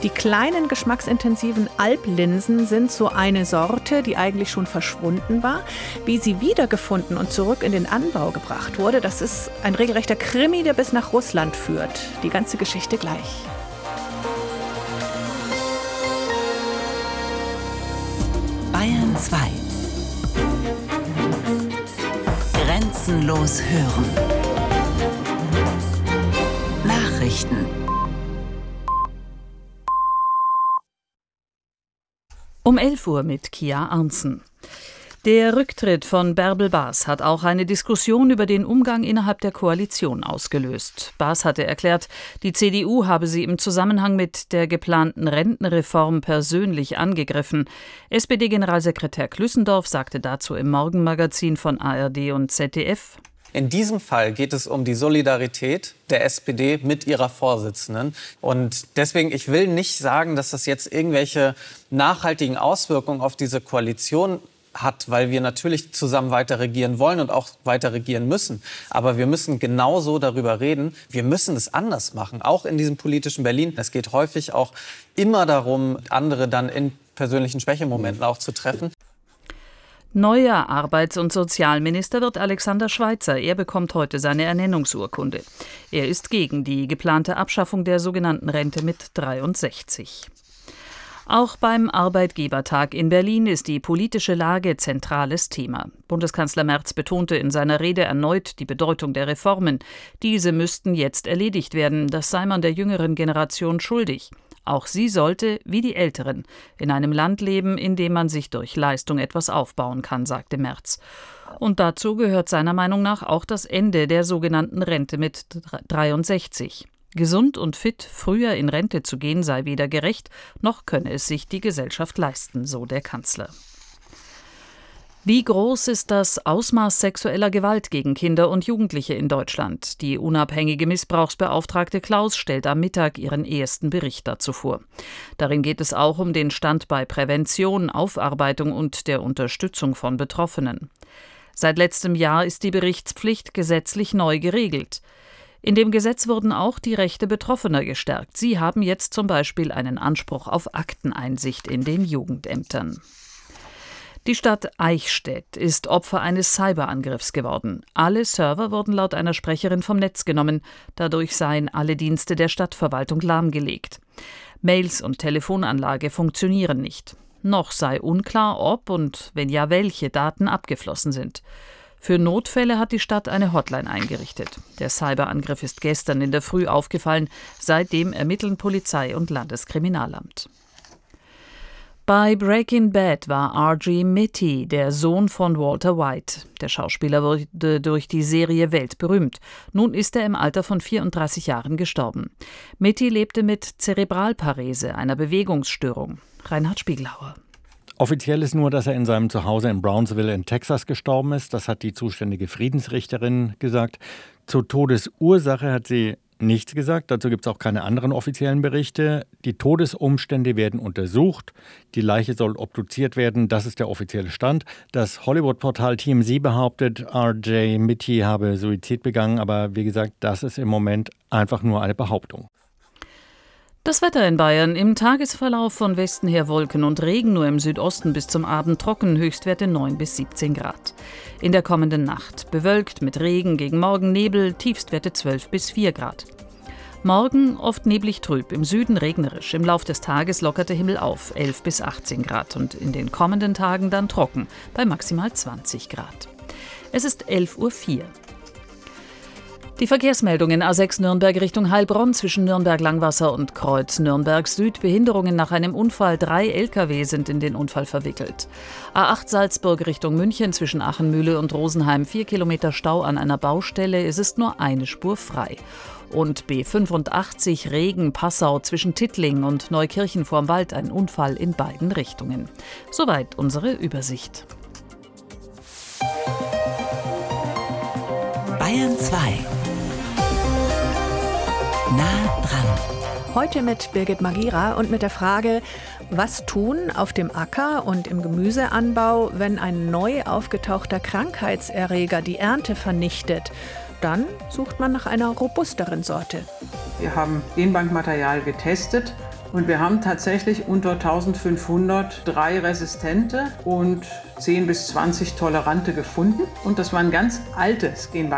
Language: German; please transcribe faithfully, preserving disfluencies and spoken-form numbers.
Die kleinen geschmacksintensiven Alplinsen sind so eine Sorte, die eigentlich schon verschwunden war. Wie sie wiedergefunden und zurück in den Anbau gebracht wurde, das ist ein regelrechter Krimi, der bis nach Russland führt. Die ganze Geschichte gleich. Bayern zwei. Grenzenlos hören. Nachrichten. Um elf Uhr mit Kia Arntzen. Der Rücktritt von Bärbel Baas hat auch eine Diskussion über den Umgang innerhalb der Koalition ausgelöst. Baas hatte erklärt, die C D U habe sie im Zusammenhang mit der geplanten Rentenreform persönlich angegriffen. S P D-Generalsekretär Klüssendorf sagte dazu im Morgenmagazin von A R D und Z D F: In diesem Fall geht es um die Solidarität der S P D mit ihrer Vorsitzenden. Und deswegen, ich will nicht sagen, dass das jetzt irgendwelche nachhaltigen Auswirkungen auf diese Koalition hat, weil wir natürlich zusammen weiter regieren wollen und auch weiter regieren müssen. Aber wir müssen genauso darüber reden, wir müssen es anders machen, auch in diesem politischen Berlin. Es geht häufig auch immer darum, andere dann in persönlichen Schwächemomenten auch zu treffen. Neuer Arbeits- und Sozialminister wird Alexander Schweitzer. Er bekommt heute seine Ernennungsurkunde. Er ist gegen die geplante Abschaffung der sogenannten Rente mit dreiundsechzig. Auch beim Arbeitgebertag in Berlin ist die politische Lage zentrales Thema. Bundeskanzler Merz betonte in seiner Rede erneut die Bedeutung der Reformen. Diese müssten jetzt erledigt werden. Das sei man der jüngeren Generation schuldig. Auch sie sollte, wie die Älteren, in einem Land leben, in dem man sich durch Leistung etwas aufbauen kann, sagte Merz. Und dazu gehört seiner Meinung nach auch das Ende der sogenannten Rente mit dreiundsechzig. Gesund und fit früher in Rente zu gehen sei weder gerecht, noch könne es sich die Gesellschaft leisten, so der Kanzler. Wie groß ist das Ausmaß sexueller Gewalt gegen Kinder und Jugendliche in Deutschland? Die unabhängige Missbrauchsbeauftragte Klaus stellt am Mittag ihren ersten Bericht dazu vor. Darin geht es auch um den Stand bei Prävention, Aufarbeitung und der Unterstützung von Betroffenen. Seit letztem Jahr ist die Berichtspflicht gesetzlich neu geregelt. In dem Gesetz wurden auch die Rechte Betroffener gestärkt. Sie haben jetzt zum Beispiel einen Anspruch auf Akteneinsicht in den Jugendämtern. Die Stadt Eichstätt ist Opfer eines Cyberangriffs geworden. Alle Server wurden laut einer Sprecherin vom Netz genommen. Dadurch seien alle Dienste der Stadtverwaltung lahmgelegt. Mails und Telefonanlage funktionieren nicht. Noch sei unklar, ob und wenn ja, welche Daten abgeflossen sind. Für Notfälle hat die Stadt eine Hotline eingerichtet. Der Cyberangriff ist gestern in der Früh aufgefallen. Seitdem ermitteln Polizei und Landeskriminalamt. Bei Breaking Bad war R J Mitte der Sohn von Walter White. Der Schauspieler wurde durch die Serie weltberühmt. Nun ist er im Alter von vierunddreißig Jahren gestorben. Mitte lebte mit Zerebralparese, einer Bewegungsstörung. Reinhard Spiegelhauer. Offiziell ist nur, dass er in seinem Zuhause in Brownsville in Texas gestorben ist. Das hat die zuständige Friedensrichterin gesagt. Zur Todesursache hat sie nichts gesagt. Dazu gibt es auch keine anderen offiziellen Berichte. Die Todesumstände werden untersucht. Die Leiche soll obduziert werden. Das ist der offizielle Stand. Das Hollywood-Portal T M Z behauptet, R J Mitte habe Suizid begangen. Aber wie gesagt, das ist im Moment einfach nur eine Behauptung. Das Wetter in Bayern. Im Tagesverlauf von Westen her Wolken und Regen, nur im Südosten bis zum Abend trocken, Höchstwerte neun bis siebzehn Grad. In der kommenden Nacht bewölkt mit Regen, gegen Morgen Nebel, Tiefstwerte zwölf bis vier Grad. Morgen oft neblig trüb, im Süden regnerisch. Im Lauf des Tages lockert der Himmel auf, elf bis achtzehn Grad. Und in den kommenden Tagen dann trocken, bei maximal zwanzig Grad. Es ist elf Uhr vier. Die Verkehrsmeldungen A sechs Nürnberg Richtung Heilbronn zwischen Nürnberg-Langwasser und Kreuz Nürnberg Süd. Behinderungen nach einem Unfall. Drei L K W sind in den Unfall verwickelt. A acht Salzburg Richtung München zwischen Achenmühle und Rosenheim. Vier Kilometer Stau an einer Baustelle. Es ist nur eine Spur frei. Und B fünfundachtzig Regen-Passau zwischen Tittling und Neukirchen vorm Wald. Ein Unfall in beiden Richtungen. Soweit unsere Übersicht. Bayern zwei. Nah dran. Heute mit Birgit Magira und mit der Frage, was tun auf dem Acker und im Gemüseanbau, wenn ein neu aufgetauchter Krankheitserreger die Ernte vernichtet? Dann sucht man nach einer robusteren Sorte. Wir haben Genbankmaterial getestet Und wir haben tatsächlich unter eintausendfünfhundert drei resistente und zehn bis zwanzig tolerante gefunden. Und das waren ganz alte Skinbakterien.